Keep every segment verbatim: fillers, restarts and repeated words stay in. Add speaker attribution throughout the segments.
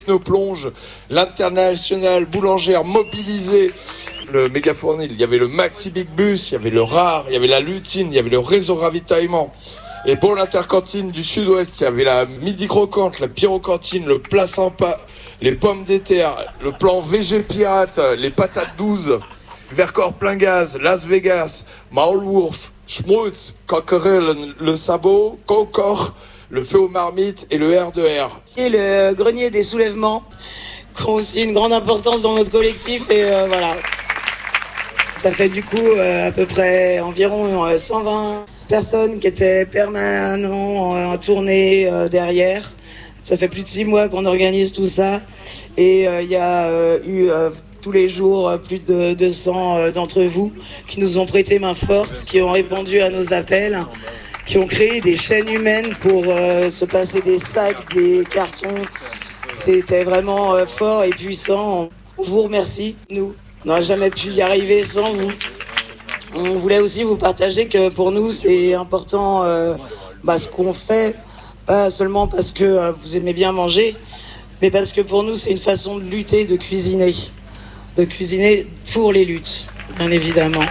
Speaker 1: Nos plonges, l'international boulangère mobilisée, le méga fournil, il y avait le Maxi Big Bus, il y avait le Rare, il y avait la Lutine, il y avait le réseau ravitaillement. Et pour l'intercantine du Sud-Ouest, il y avait la Midi Croquante, la Pyrocantine, le plat sympa, les pommes d'éter, le plan V G Pirate, les patates douze, Vercors plein gaz, Las Vegas, Maulwurf, Schmutz, Coquerel, le sabot, Concor, le feu aux marmites et le R deux R.
Speaker 2: Et le grenier des soulèvements, qui ont aussi une grande importance dans notre collectif. Et euh, voilà. Ça fait du coup euh, à peu près environ euh, cent vingt personnes qui étaient permanents en tournée euh, derrière. Ça fait plus de six mois qu'on organise tout ça. Et il euh, y a euh, eu euh, tous les jours euh, plus de deux cents euh, d'entre vous qui nous ont prêté main forte, qui ont répondu à nos appels, qui ont créé des chaînes humaines pour euh, se passer des sacs, des cartons. C'était vraiment euh, fort et puissant. On vous remercie, nous. On n'aurait jamais pu y arriver sans vous. On voulait aussi vous partager que pour nous, c'est important euh, bah, ce qu'on fait, pas seulement parce que euh, vous aimez bien manger, mais parce que pour nous, c'est une façon de lutter, de cuisiner. De cuisiner pour les luttes, bien évidemment.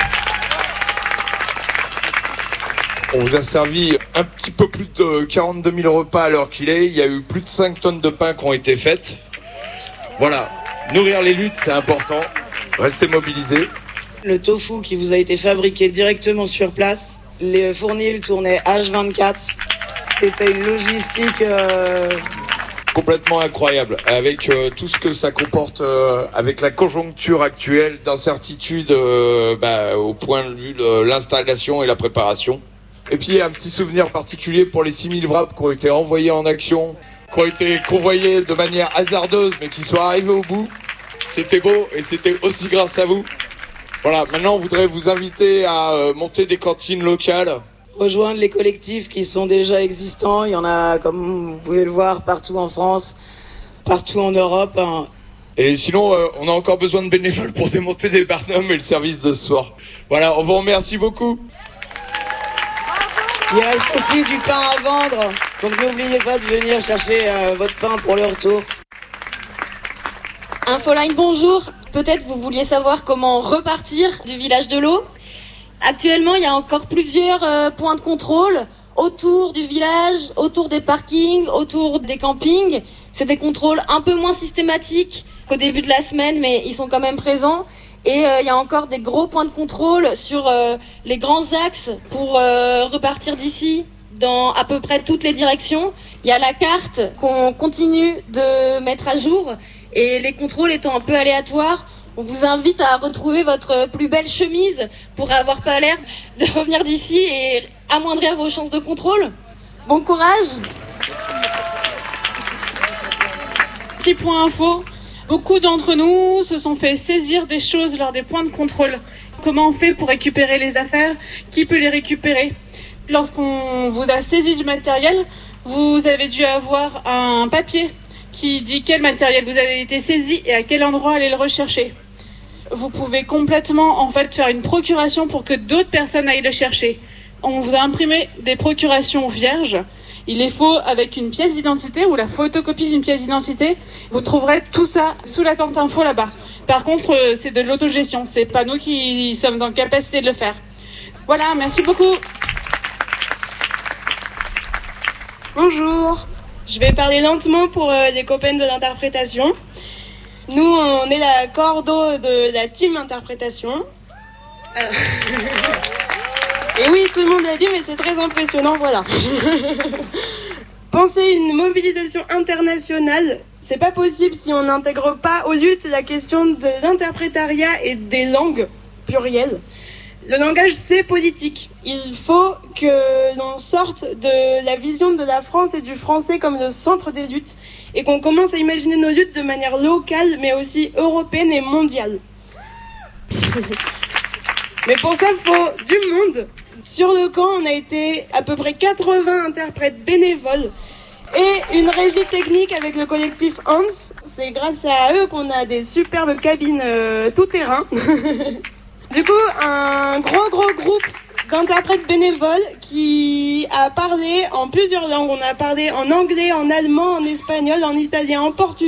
Speaker 1: On vous a servi un petit peu plus de quarante-deux mille repas à l'heure qu'il est. Il y a eu plus de cinq tonnes de pain qui ont été faites. Voilà, nourrir les luttes, c'est important. Restez mobilisés.
Speaker 2: Le tofu qui vous a été fabriqué directement sur place. Les fournils tournaient H vingt-quatre. C'était une logistique... Euh...
Speaker 1: complètement incroyable, avec euh, tout ce que ça comporte, euh, avec la conjoncture actuelle d'incertitude euh, bah, au point de vue de l'installation et la préparation. Et puis un petit souvenir particulier pour les six mille wraps qui ont été envoyés en action, qui ont été convoyés de manière hasardeuse, mais qui sont arrivés au bout. C'était beau et c'était aussi grâce à vous. Voilà, maintenant on voudrait vous inviter à euh, monter des cantines locales.
Speaker 2: Rejoindre les collectifs qui sont déjà existants. Il y en a, comme vous pouvez le voir, partout en France, partout en Europe. Hein.
Speaker 1: Et sinon, euh, on a encore besoin de bénévoles pour démonter des barnums et le service de ce soir. Voilà, on vous remercie beaucoup.
Speaker 2: Il reste aussi du pain à vendre, donc n'oubliez pas de venir chercher euh, votre pain pour le retour.
Speaker 3: Infoline, bonjour. Peut-être vous vouliez savoir comment repartir du village de l'eau. Actuellement, il y a encore plusieurs euh, points de contrôle autour du village, autour des parkings, autour des campings. C'est des contrôles un peu moins systématiques qu'au début de la semaine, mais ils sont quand même présents. Et euh, il y a encore des gros points de contrôle sur euh, les grands axes pour euh, repartir d'ici dans à peu près toutes les directions. Il y a la carte qu'on continue de mettre à jour et les contrôles étant un peu aléatoires, on vous invite à retrouver votre plus belle chemise pour avoir pas l'air de revenir d'ici et amoindrir vos chances de contrôle. Bon courage!
Speaker 4: Petit point info. Beaucoup d'entre nous se sont fait saisir des choses lors des points de contrôle. Comment on fait pour récupérer les affaires? Qui peut les récupérer? Lorsqu'on vous a saisi du matériel, vous avez dû avoir un papier qui dit quel matériel vous avez été saisi et à quel endroit aller le rechercher. Vous pouvez complètement en fait faire une procuration pour que d'autres personnes aillent le chercher. On vous a imprimé des procurations vierges. Il les faut avec une pièce d'identité ou la photocopie d'une pièce d'identité. Vous trouverez tout ça sous la tente info là-bas. Par contre, c'est de l'autogestion. C'est pas nous qui sommes en capacité de le faire. Voilà, merci beaucoup.
Speaker 5: Bonjour. Je vais parler lentement pour euh, les copains de l'interprétation. Nous, on est la cordo de la team interprétation. Euh... Et oui, tout le monde l'a dit, mais c'est très impressionnant, voilà. Penser une mobilisation internationale, c'est pas possible si on n'intègre pas aux luttes la question de l'interprétariat et des langues plurielles. Le langage, c'est politique. Il faut que l'on sorte de la vision de la France et du français comme le centre des luttes et qu'on commence à imaginer nos luttes de manière locale, mais aussi européenne et mondiale. Mais pour ça, il faut du monde. Sur le camp, on a été à peu près quatre-vingts interprètes bénévoles et une régie technique avec le collectif Hans. C'est grâce à eux qu'on a des superbes cabines euh, tout-terrain. Du coup, un gros gros groupe d'interprète bénévole qui a parlé en plusieurs langues. On a parlé en anglais, en allemand, en espagnol, en italien, en portugais.